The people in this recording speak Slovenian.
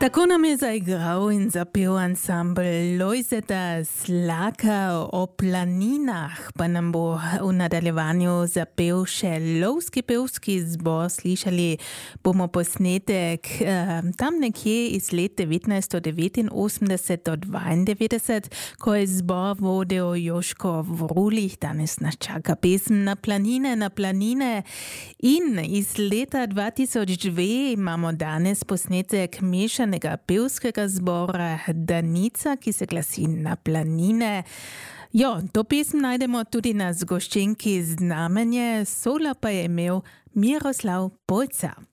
Tako nam je zaigral in zapel ansambl Lojzeta Slaka o planinah, pa nam bo v nadaljevanju zapel še lovski pevski zbor. Slišali bomo posnetek tam nekje iz let 1989 do 92, ko je zbor vodil Joško Vrulih. Danes nas čaka pesem Na planine. In iz leta 2002 imamo danes posnetek mešanega pevskega zbora Danica, ki se glasi Na planine. Jo, to pesem najdemo tudi na zgoščenki Znamenje, sola pa je imel Miroslav Polcar.